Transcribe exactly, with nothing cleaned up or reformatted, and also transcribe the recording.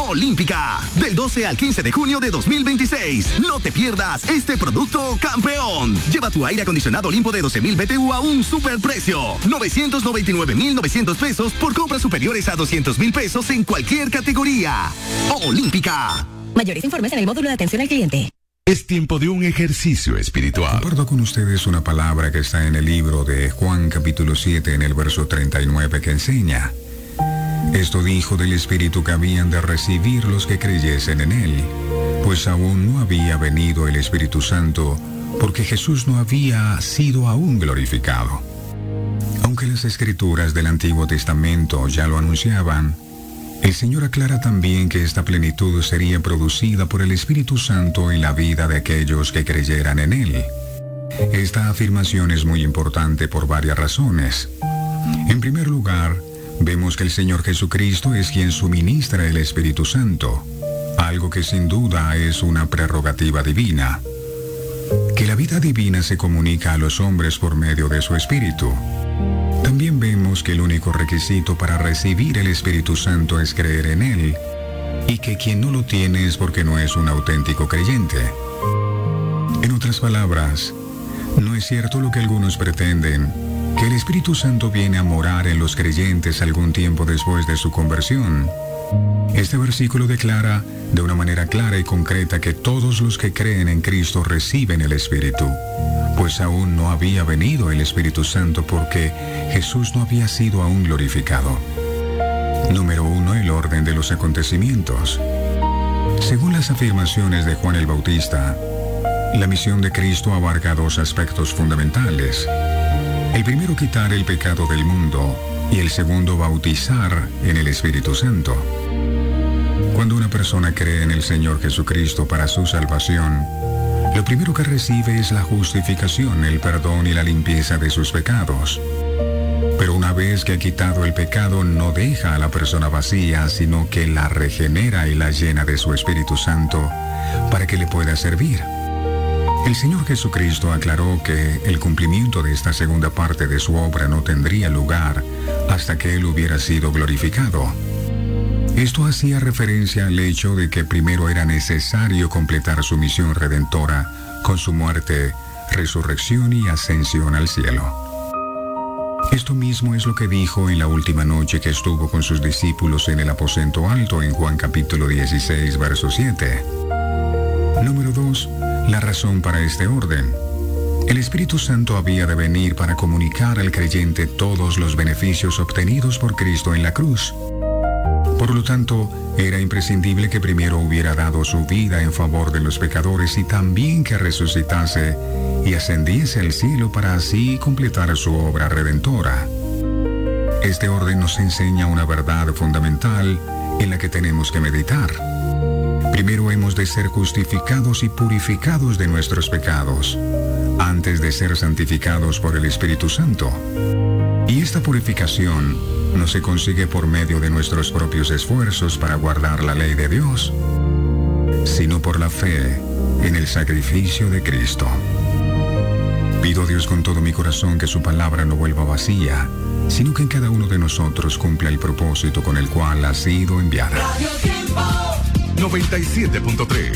Olímpica. Del doce al quince de junio de dos mil veintiséis. No te pierdas este producto campeón. Lleva tu aire acondicionado Olimpo de doce mil B T U a un superprecio. novecientos noventa y nueve mil novecientos pesos por compras superiores a doscientos mil pesos en cualquier categoría. Olímpica. Mayores informes en el módulo de atención al cliente. Es tiempo de un ejercicio espiritual. Comparto con ustedes una palabra que está en el libro de Juan capítulo siete en el verso treinta y nueve que enseña: esto dijo del Espíritu que habían de recibir los que creyesen en él, pues aún no había venido el Espíritu Santo, porque Jesús no había sido aún glorificado. Aunque las escrituras del Antiguo Testamento ya lo anunciaban, el Señor aclara también que esta plenitud sería producida por el Espíritu Santo en la vida de aquellos que creyeran en Él. Esta afirmación es muy importante por varias razones. En primer lugar, vemos que el Señor Jesucristo es quien suministra el Espíritu Santo, algo que sin duda es una prerrogativa divina. Que la vida divina se comunica a los hombres por medio de su Espíritu. También vemos que el único requisito para recibir el Espíritu Santo es creer en Él, y que quien no lo tiene es porque no es un auténtico creyente. En otras palabras, no es cierto lo que algunos pretenden, que el Espíritu Santo viene a morar en los creyentes algún tiempo después de su conversión. Este versículo declara de una manera clara y concreta que todos los que creen en Cristo reciben el Espíritu, pues aún no había venido el Espíritu Santo porque Jesús no había sido aún glorificado. Número uno, el orden de los acontecimientos. Según las afirmaciones de Juan el Bautista, la misión de Cristo abarca dos aspectos fundamentales. El primero, quitar el pecado del mundo, y el segundo, bautizar en el Espíritu Santo. Cuando una persona cree en el Señor Jesucristo para su salvación, lo primero que recibe es la justificación, el perdón y la limpieza de sus pecados. Pero una vez que ha quitado el pecado, no deja a la persona vacía, sino que la regenera y la llena de su Espíritu Santo para que le pueda servir. El Señor Jesucristo aclaró que el cumplimiento de esta segunda parte de su obra no tendría lugar hasta que Él hubiera sido glorificado. Esto hacía referencia al hecho de que primero era necesario completar su misión redentora con su muerte, resurrección y ascensión al cielo. Esto mismo es lo que dijo en la última noche que estuvo con sus discípulos en el aposento alto en Juan capítulo dieciséis, verso siete. Número dos. La razón para este orden. El Espíritu Santo había de venir para comunicar al creyente todos los beneficios obtenidos por Cristo en la cruz. Por lo tanto, era imprescindible que primero hubiera dado su vida en favor de los pecadores y también que resucitase y ascendiese al cielo para así completar su obra redentora. Este orden nos enseña una verdad fundamental en la que tenemos que meditar. Primero hemos de ser justificados y purificados de nuestros pecados, antes de ser santificados por el Espíritu Santo. Y esta purificación no se consigue por medio de nuestros propios esfuerzos para guardar la ley de Dios, sino por la fe en el sacrificio de Cristo. Pido a Dios con todo mi corazón que su palabra no vuelva vacía, sino que en cada uno de nosotros cumpla el propósito con el cual ha sido enviada. noventa y siete punto tres